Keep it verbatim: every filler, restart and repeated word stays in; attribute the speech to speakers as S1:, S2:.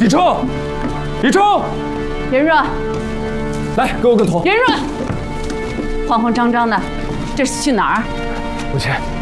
S1: 李冲，李冲，
S2: 严润，
S1: 来给我个头。
S2: 严润，慌慌张张的，这是去哪儿？
S1: 母亲，